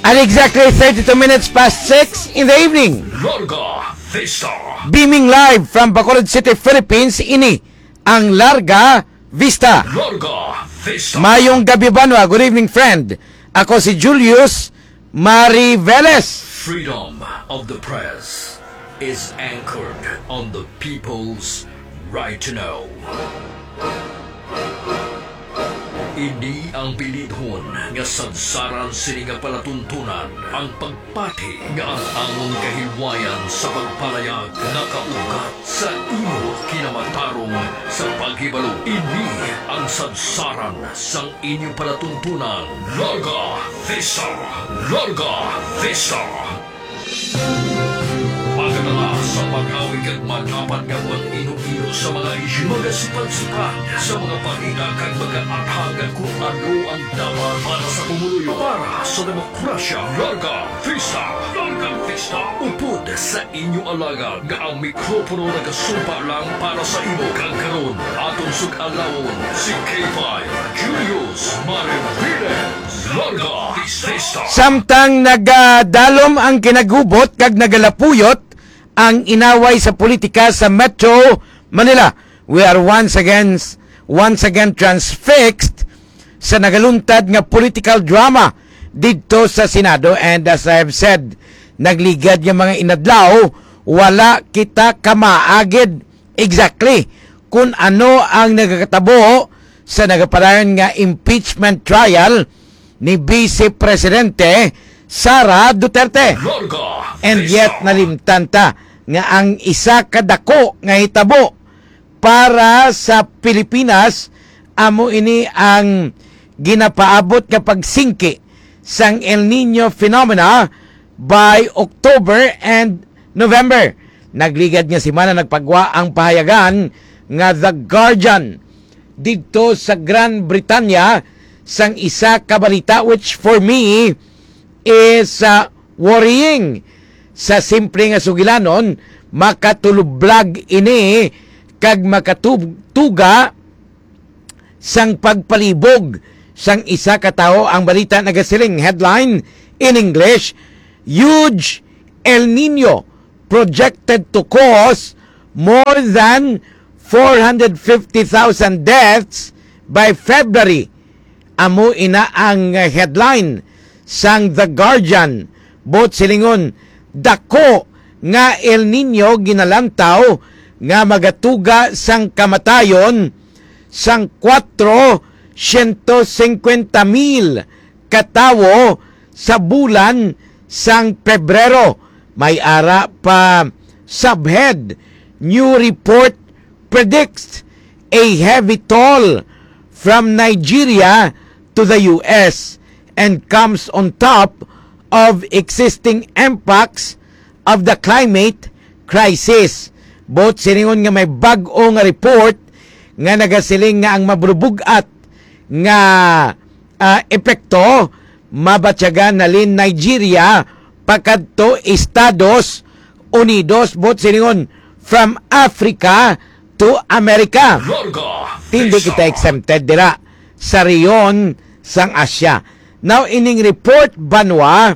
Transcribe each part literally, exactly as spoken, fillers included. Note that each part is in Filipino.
At exactly thirty-two minutes past six in the evening, Larga Vista. beaming live from Bacolod City, Philippines, ini ang Larga Vista. Larga Vista. Mayong gabi Banwa, good evening friend. Ako si Julius Mariveles. Freedom of the press is anchored on the people's right to know. Ini ang pilidhon nga sadsaran sini nga palatuntunan ang pagpati nga ang among kahilwayan sa pagpalayag nakaugat sa imo kinamatarong sa paghibalo. Ini ang sadsaran sang inyong palatuntunan. Larga Vista! Larga Vista! Pagkatala sa pag-awig at mag-apat nga buwan ino-ino sa mga isyu, mga sipat-sipat sa mga panina kag mga athagan kung ano ang dapat para sa pumuluyo para sa demokrasya. Larga Vista! Larga Vista! Upod sa inyong alaga nga ang mikropono nagasumpa lang para sa imo kang karon atong sug-alawon si K five Julius Mariveles. Larga Vista! Samtang nagadalom ang kinagubot kag nagalapuyot ang inaway sa politika sa Metro Manila. We are once again once again transfixed sa nagaluntad nga political drama dito sa Senado, and as I have said, nagligad yung mga inadlaw, wala kita kamaagid exactly kung ano ang nagakatabo sa nagapadayon nga impeachment trial ni Vice Presidente Sara Duterte. And yet nalimtan ta nga ang isa kadako nga hitabo para sa Pilipinas amo ini ang ginapaabot nga pagsingki sang El Nino phenomena by October and November. Nagligad nga si Mana nagpagwa ang pahayagan nga The Guardian dito sa Gran Britanya sang isa ka balita which for me is uh, worrying. Sa simple nga sugilanon, makatulublag ini kag makatuga sang pagpalibog sang isa ka tawo. Ang balita nagasiling headline in English, huge El Nino projected to cause more than four hundred fifty thousand deaths by February. Amo ina ang headline sang The Guardian. Bot silingon, dako nga El Nino ginalantaw nga magatuga sang kamatayon sang kwatro-siyento-singkwenta mil katawo sa bulan sang Pebrero. May ara pa subhead, new report predicts a heavy toll from Nigeria to the U S and comes on top of existing impacts of the climate crisis. Both siningon nga may bag-o nga report nga nagasiling nga ang mabrubugat nga uh, epekto mabatyagan nalin Nigeria pakadto Estados Unidos. Both siningon from Africa to America. Hindi kita exempted dira sa riyon sang Asya. Now, ining report Banwa,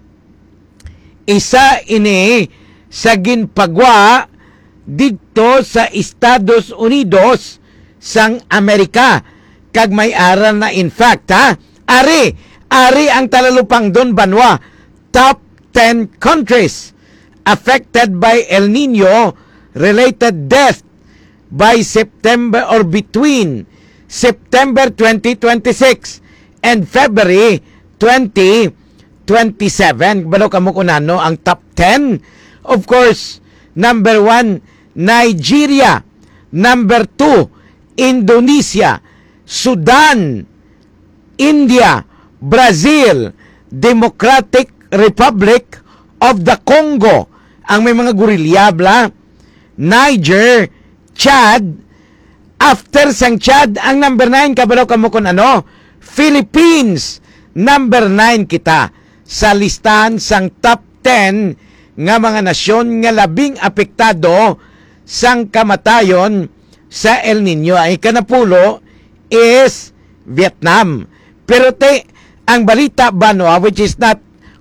isa ini sa ginpagwa dito sa Estados Unidos sang Amerika. Kag may aral na in fact, ha? Ari, ari ang talalupang don Banwa. Top ten countries affected by El Nino related death by September or between September twenty twenty-six and February twenty twenty-seven. Balo kamo kunano ang top ten? Of course, number one, Nigeria. Number two, Indonesia, Sudan, India, Brazil, Democratic Republic of the Congo. Ang may mga gurilya, bla. Niger, Chad. After sang Chad, ang number nine, kabalo kamo kunano? Philippines, number nine kita sa listahan sang top ten nga mga nasyon nga labing apektado sang kamatayon sa El Nino. Ay kanapulo is Vietnam. Pero te, ang balita Banwa, which is not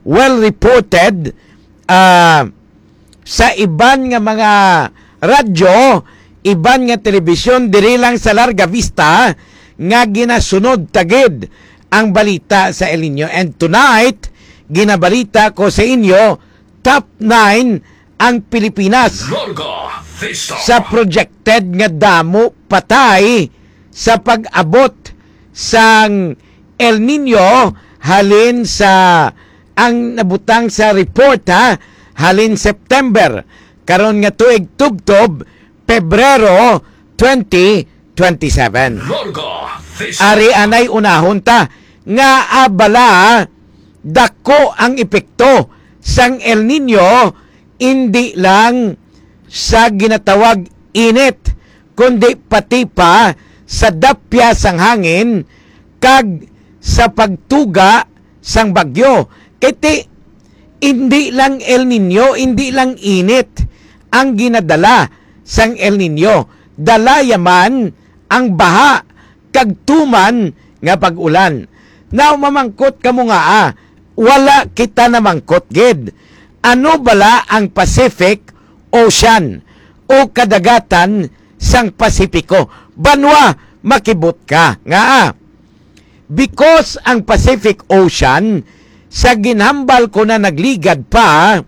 well reported uh, sa iban nga mga radyo, iban nga telebisyon, diri lang sa Larga Vista nga ginasunod tagid ang balita sa El Nino. And tonight, ginabalita ko sa inyo, top nine ang Pilipinas Larga Vista. sa projected nga damo patay sa pag-abot sang El Nino halin sa ang nabutang sa report ha, halin September. Karon nga tuig tubtob, Pebrero twenty twenty-seven. Larga Vista. Ari anay unahon ta nga abala dako ang epekto sang El Nino, hindi lang sa ginatawag init kundi pati pa sa dapya sang hangin kag sa pagtuga sang bagyo. Kiti hindi lang El Nino, hindi lang init ang ginadala sang El Nino, dala yaman ang baha kag tuman nga pag-ulan. Now mamangkot kamo nga ah, wala kita na mangkot gid. Ano bala ang Pacific Ocean o kadagatan sang Pasipiko? Banwa makibot ka nga ah. Because ang Pacific Ocean sa ginhambal ko na nagligad pa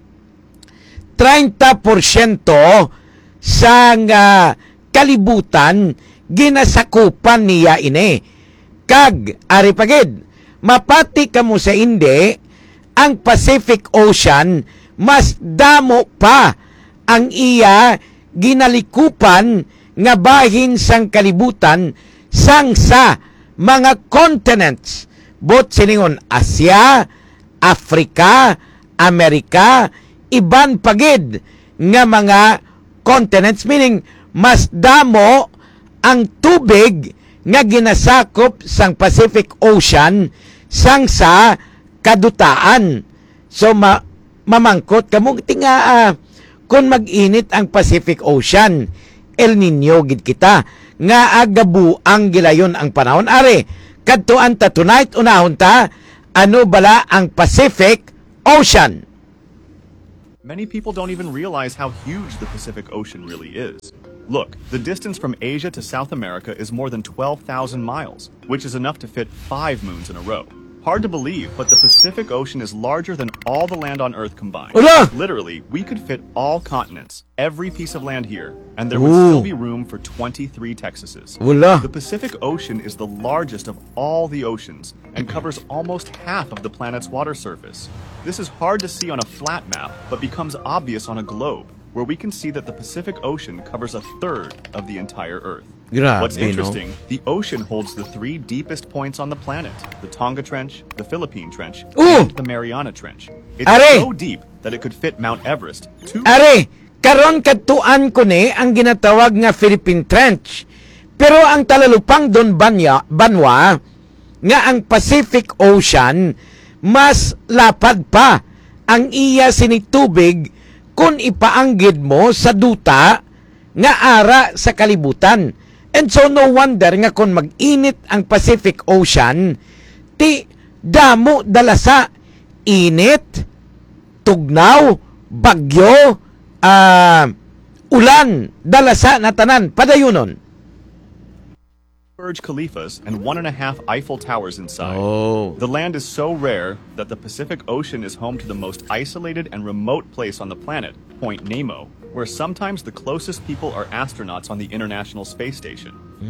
thirty percent sang uh, kalibutan ginasakupan niya ini. Kag ari pagid mapati kamo sa indi, ang Pacific Ocean mas damo pa ang iya ginalikupan nga bahin sang kalibutan sang sa mga continents, bot siningon Asia, Africa, Amerika, iban pagid nga mga continents, meaning mas damo ang tubig nga ginasakop sang Pacific Ocean sang sa kadutaan. So ma mamangkot kamo tinga uh, kung mag-init ang Pacific Ocean, El Nino gid kita nga agabu ang gilayon ang panahon. Are kadtuan ta tonight, unahon ta ano bala ang Pacific Ocean. Many people don't even realize how huge the Pacific Ocean really is. Look, the distance from Asia to South America is more than twelve thousand miles, which is enough to fit five moons in a row. Hard to believe, but the Pacific Ocean is larger than all the land on Earth combined. Ula! Literally, we could fit all continents, every piece of land here, and there would Ooh. still be room for twenty-three Texases. Wala. The Pacific Ocean is the largest of all the oceans and covers almost half of the planet's water surface. This is hard to see on a flat map, but becomes obvious on a globe, where we can see that the Pacific Ocean covers a third of the entire Earth. Grabe, What's no? interesting, the ocean holds the three deepest points on the planet, the Tonga Trench, the Philippine Trench, Ooh! and the Mariana Trench. It's Are! so deep that it could fit Mount Everest. Two Are, karon kadtuan ko ni ang ginatawag nga Philippine Trench. Pero ang talalupang don banya, banwa nga ang Pacific Ocean mas lapad pa ang iya sinitubig kung ipaanggid mo sa duta nga ara sa kalibutan. And so no wonder nga kung mag-init ang Pacific Ocean, ti damo dalasa init, tugnaw, bagyo, uh, ulan, dalasa na tanan, padayunon. Burj Khalifas and one and a half Eiffel Towers inside. Oh. The land is so rare that the Pacific Ocean is home to the most isolated and remote place on the planet, Point Nemo, where sometimes the closest people are astronauts on the International Space Station.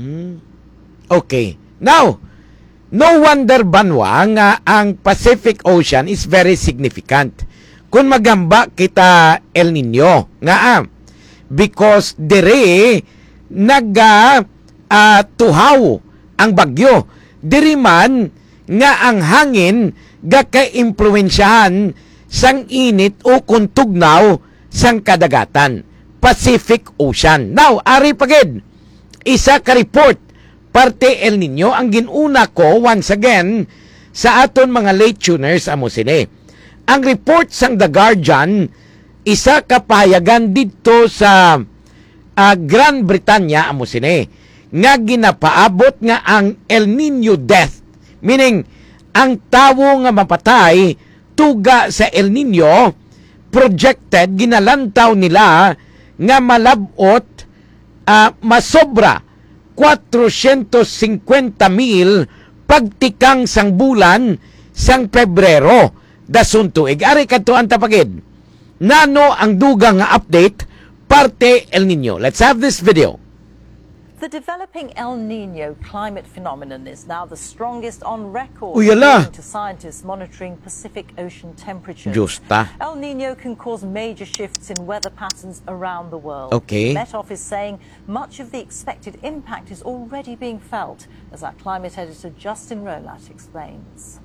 Okay. Now, no wonder banwa nga ang Pacific Ocean is very significant. Kung magamba kita El Nino nga ah, because dire naga uh, tuhaw ang bagyo. Diri man nga ang hangin gaka-impluwensyahan sang init o kung tugnaw sang kadagatan, Pacific Ocean. Now, ari pagid, isa ka report, parte El Nino, ang ginuna ko, once again, sa aton mga late tuners, amo sini. Ang report sang The Guardian, isa ka pahayagan dito sa uh, Gran Britanya, amo sini, nga ginapaabot nga ang El Nino death, meaning, ang tawo nga mapatay tuga sa El Nino projected ginalantaw nila nga malabot uh, masobra kwatro singkwenta mil pagtikang sang bulan sang Pebrero dasun tuig. Ari kadto ang tapagid. Nano ang dugang nga update parte El Nino. Let's have this video. The developing El Nino climate phenomenon is now the strongest on record, Uyala. according to scientists monitoring Pacific Ocean temperatures. Justa. El Nino can cause major shifts in weather patterns around the world. Okay. Met Office is saying much of the expected impact is already being felt, as our climate editor Justin Rolat explains.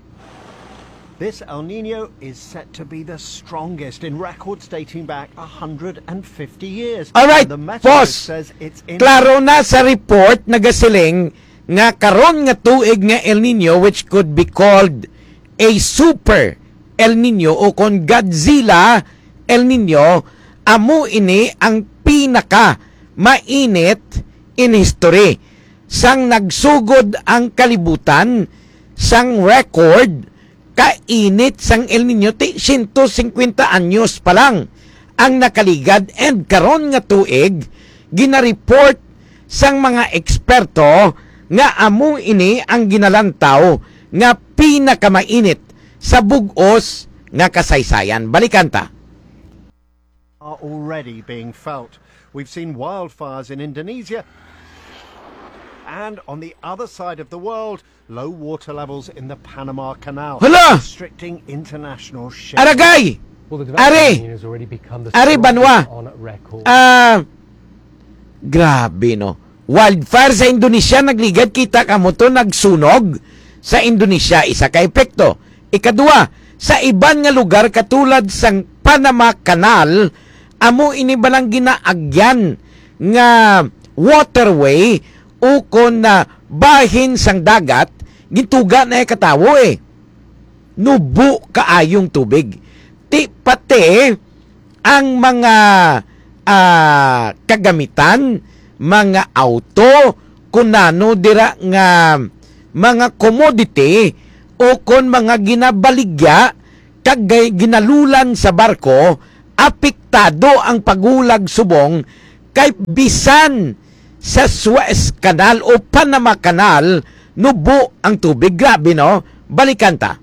This El Nino is set to be the strongest in records dating back one hundred fifty years. Alright, And the Met boss. Office says it's in Klaro na sa report nagasiling nga karon nga tuig nga El Nino which could be called a super El Nino o kon Godzilla El Nino, amo ini ang pinaka mainit in history. Sang nagsugod ang kalibutan sang record kainit sang El Nino ti one hundred fifty anyos pa lang ang nakaligad, and karon nga tuig ginareport sang mga eksperto nga amo ini ang ginalantaw nga pinakamainit sa bug-os nga kasaysayan. Balikan ta. are already being felt. We've seen wildfires in Indonesia. And on the other side of the world, low water levels in the Panama Canal, Hala! restricting international shipping. Aragay! Well, the Ari! development has already become the Ari strongest Banwa! on record. Ah, grabe no. Wildfire sa Indonesia, nagligad kita ka mo to, nagsunog sa Indonesia, isa ka epekto. Ikadua, sa iban nga lugar katulad sang Panama Canal, amo ini balang ginaagyan nga waterway o kon na bahin sang dagat, gintuga na katawo eh. Nubo kaayong tubig. Ti pati ang mga uh, kagamitan, mga auto, kunano dira nga mga commodity o kon mga ginabaligya kag ginalulan sa barko, apektado ang pagulag subong kay bisan sa Suez Canal o Panama Canal, nubo ang tubig. Grabe no? Balikan ta.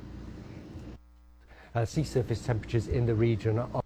Uh, sea surface temperatures in the region are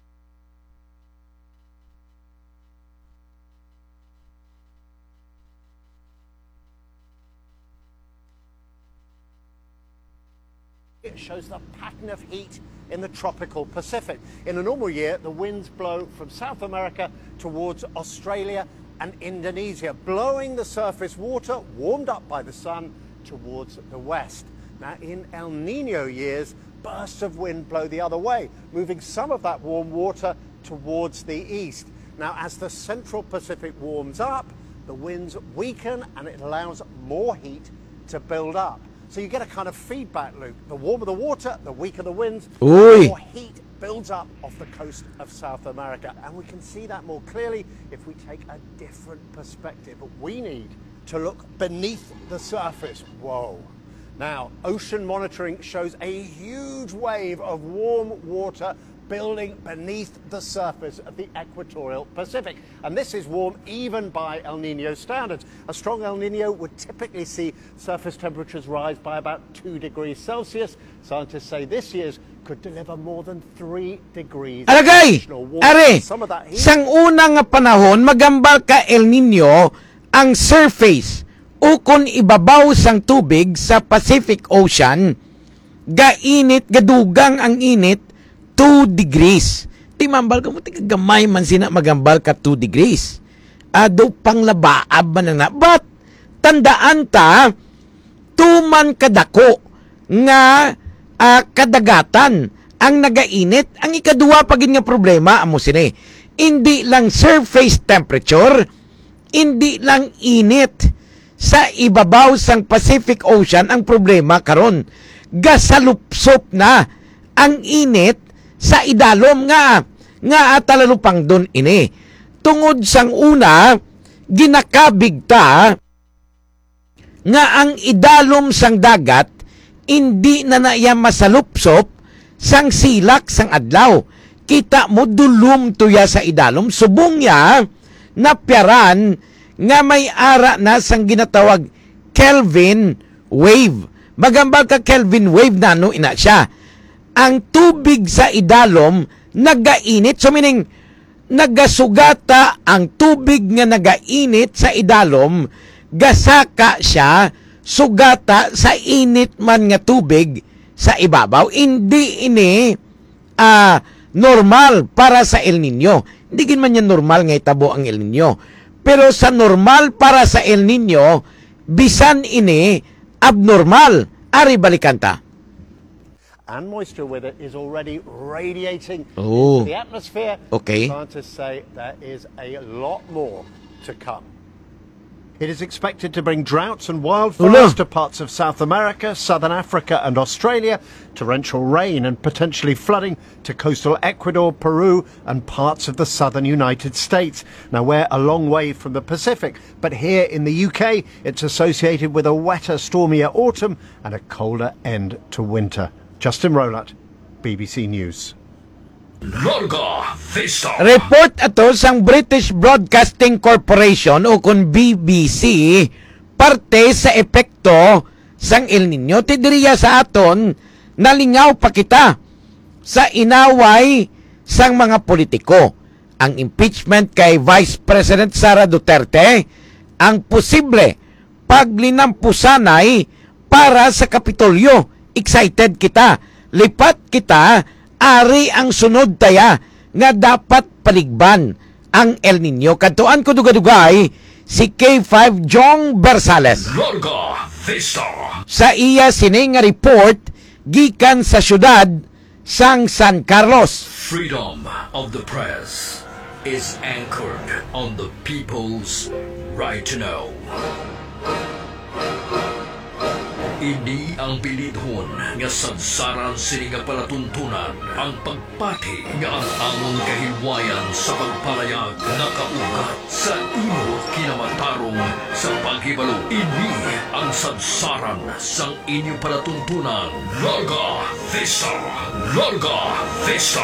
It shows the pattern of heat in the tropical Pacific. In a normal year, the winds blow from South America towards Australia and Indonesia, blowing the surface water warmed up by the sun towards the west. Now, in El Nino years, bursts of wind blow the other way, moving some of that warm water towards the east. Now, as the central Pacific warms up, the winds weaken and it allows more heat to build up. So you get a kind of feedback loop. The warmer the water, the weaker the winds, Oi. the more heat builds up off the coast of South America. And we can see that more clearly if we take a different perspective. But we need to look beneath the surface. Whoa. Now, ocean monitoring shows a huge wave of warm water building beneath the surface of the equatorial Pacific. And this is warm even by El Nino standards. A strong El Nino would typically see surface temperatures rise by about two degrees Celsius. Scientists say this year's could deliver more than three degrees. Aragay! additional warmth. Are! Some of that heat Sang unang nga panahon, magambal ka El Nino ang surface o kung ibabaw sang tubig sa Pacific Ocean, gainit, gadugang ang init, two degrees. Timambal ka mo, tigagamay man sina magambal ka two degrees. Ado pang labaab man na. But, tandaan ta, tuman kadako nga uh, kadagatan ang nagainit. Ang ikadua pagin nga problema, amo sini, hindi lang surface temperature, hindi lang init sa ibabaw sang Pacific Ocean ang problema karon. Gasalupsop na ang init sa idalom nga nga atalalupang dun ini. Tungod sang una, ginakabig ta nga ang idalom sang dagat hindi na naya masalupsop sang silak sang adlaw. Kita mo dulum tuya sa idalom, subong niya napyaran nga may ara na sang ginatawag Kelvin wave. Magambal ka Kelvin wave na no ina siya. Ang tubig sa idalom nagainit, so meaning nagasugata ang tubig nga nagainit sa idalom, gasaka siya sugata sa init man nga tubig sa ibabaw. Hindi ini uh, normal para sa El Nino. Hindi gin man yan normal nga itabo ang El Nino. Pero sa normal para sa El Nino, bisan ini abnormal. Ari balikanta. And moisture with it is already radiating Oh. into the atmosphere. Okay. Scientists say there is a lot more to come. It is expected to bring droughts and wildfires Ulo. to parts of South America, Southern Africa and Australia, torrential rain and potentially flooding to coastal Ecuador, Peru and parts of the southern United States. Now, we're a long way from the Pacific, but here in the U K, it's associated with a wetter, stormier autumn and a colder end to winter. Justin Rolat, B B C News. Larga Vista. Report ato sang British Broadcasting Corporation o kun B B C parte sa epekto sang El Nino. Tidiriya sa aton nalingaw pa kita sa inaway sang mga politiko. Ang impeachment kay Vice President Sara Duterte, ang posible paglinampusanay para sa Kapitolyo. Excited kita. Lipat kita. Ari ang sunod taya nga dapat paligban ang El Nino. Kantuan ko dugadugay si K five Jong Bersales. Larga Vista. Sa iya sini nga report gikan sa syudad sang San Carlos. Freedom of the press is anchored on the people's right to know. Ini ang bilidhon nga sadsaran sini nga palatuntunan ang pagpati nga ang among kahilwayan sa pagpalayag nakaugat sa imo kinamatarong sa paghibalo. Ini ang sadsaran sang inyong palatuntunan. Larga Vista! Larga Vista!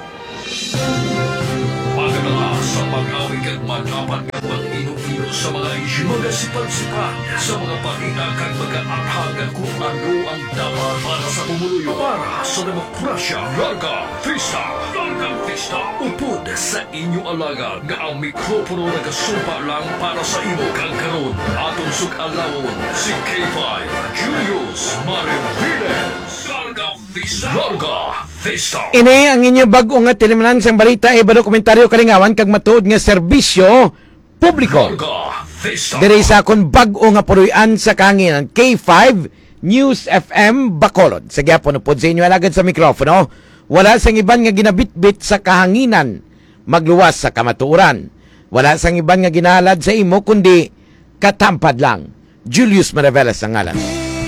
Pagkala sa pag-awig at manapan ng mag-ino-ino sa mga isyu, mga sipag-sipag sa mga panina kag mag-aatag at kung ano ang dapat para sa pumuluyo para sa demokrasya. Larga Vista! Larga Vista! Upod sa inyo alaga nga ang mikropono nagasumpa lang para sa imo kang karon. Atong sug-alawon si K five Julius Mariviles. Larga Vista! Larga Vista! Ini ang inyo bag-o nga tilimanan sang balita e bado komentaryo kalingawan kag matuod nga serbisyo publiko. Larga Vista! Diri sa akong bag-o nga puruyan sa kanginan K five News F M Bacolod. Sa gyapon upod sa inyo alagad sa mikropono. Wala sang iban nga ginabitbit sa kahanginan, magluwas sa kamatuoran. Wala sang iban nga ginalad sa imo kundi katampad lang. Julius Mariveles ang ngalan.